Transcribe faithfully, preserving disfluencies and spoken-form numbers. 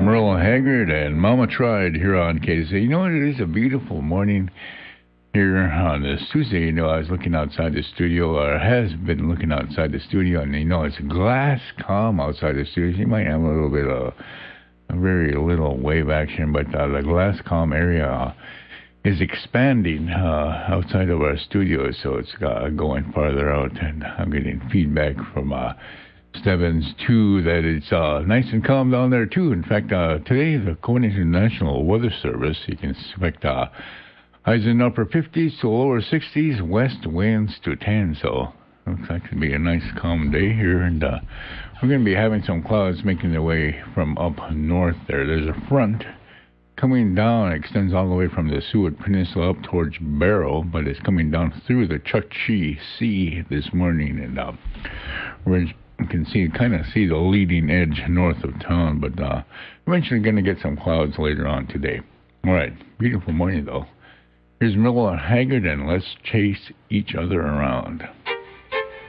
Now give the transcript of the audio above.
Merle Haggard and Mama Tried here on K C. You know, it is a beautiful morning here on this Tuesday. You know, I was looking outside the studio, or has been looking outside the studio, and you know, it's glass calm outside the studio. You might have a little bit of a very little wave action, but uh, the glass calm area uh, is expanding uh, outside of our studio, so it's uh, going farther out, and I'm getting feedback from uh, Stebbins too that it's uh, nice and calm down there too. In fact, uh, today, according to the National Weather Service, you can expect uh, highs in upper fifties to lower sixties, west winds to ten. So looks like it'll be a nice calm day here, and uh, we're going to be having some clouds making their way from up north there. There's a front coming down, extends all the way from the Seward Peninsula up towards Barrow, but it's coming down through the Chukchi Sea this morning, and uh, we're you can see, kind of see the leading edge north of town, but uh, eventually going to get some clouds later on today. All right, beautiful morning though. Here's Merle Haggard and Let's Chase Each Other Around.